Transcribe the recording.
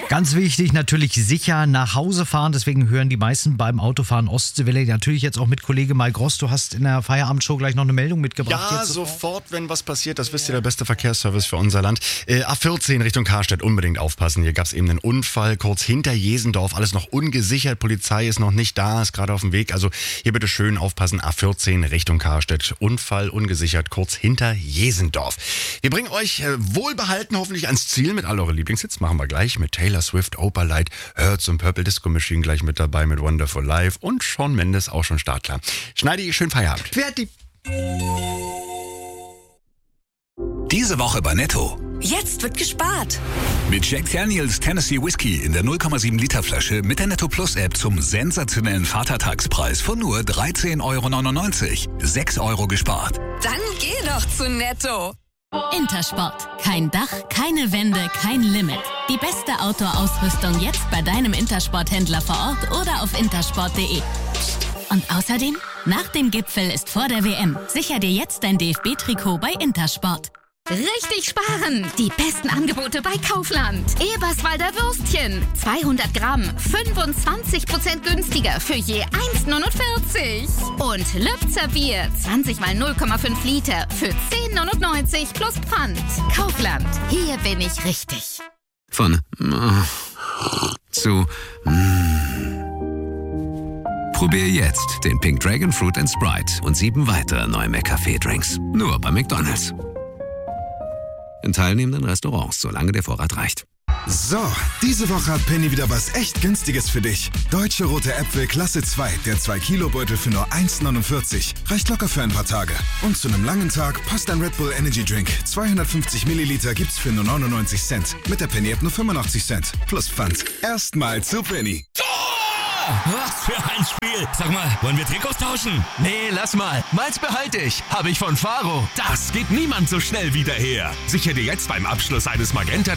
Ganz wichtig, natürlich sicher nach Hause fahren. Deswegen hören die meisten beim Autofahren Ostseewelle. Natürlich jetzt auch mit Kollege Mike Ross. Du hast in der Feierabendshow gleich noch eine Meldung mitgebracht. Ja, sofort, wenn was passiert. Das wisst ihr, der beste Verkehrsservice für unser Land. A14 Richtung Karstedt, unbedingt aufpassen. Hier gab es eben einen Unfall, kurz hinter Jesendorf. Alles noch ungesichert. Polizei ist noch nicht da, ist gerade auf dem Weg. Also hier bitte schön aufpassen. A14 Richtung Karstedt. Unfall, ungesichert, kurz hinter Jesendorf. Wir bringen euch wohlbehalten hoffentlich ans Ziel mit all eure Lieblingshits. Machen wir gleich mit Taylor Swift, Opalite, Hertz und Purple Disco Machine gleich mit dabei mit Wonderful Life und Shawn Mendes auch schon startklar. Schneide ich schön Feierabend. Fertig. Diese Woche bei Netto. Jetzt wird gespart. Mit Jack Daniels Tennessee Whiskey in der 0,7 Liter Flasche mit der Netto Plus App zum sensationellen Vatertagspreis von nur 13,99 €. 6 € gespart. Dann geh doch zu Netto. Intersport. Kein Dach, keine Wände, kein Limit. Die beste Outdoor-Ausrüstung jetzt bei deinem Intersport-Händler vor Ort oder auf intersport.de. Und außerdem, nach dem Gipfel ist vor der WM. Sicher dir jetzt dein DFB-Trikot bei Intersport. Richtig sparen! Die besten Angebote bei Kaufland. Eberswalder Würstchen. 200 Gramm, 25% günstiger für je 1,49. Und Lübzer Bier, 20 mal 0,5 Liter für 10,99 plus Pfand. Kaufland, hier bin ich richtig. Von zu Probier jetzt den Pink Dragon Fruit and Sprite und 7 weitere neue McCafé-Drinks. Nur bei McDonald's. In teilnehmenden Restaurants, solange der Vorrat reicht. So, diese Woche hat Penny wieder was echt Günstiges für dich. Deutsche rote Äpfel Klasse 2, der 2-Kilo-Beutel für nur 1,49. Reicht locker für ein paar Tage. Und zu einem langen Tag passt ein Red Bull Energy Drink. 250 Milliliter gibt's für nur 99 Cent. Mit der Penny-App nur 85 Cent. Plus Pfand. Erstmal zu Penny. Was für ein Spiel! Sag mal, wollen wir Trikots tauschen? Nee, lass mal. Meins behalte ich. Habe ich von Faro. Das geht niemand so schnell wieder her. Sichere dir jetzt beim Abschluss eines Magenta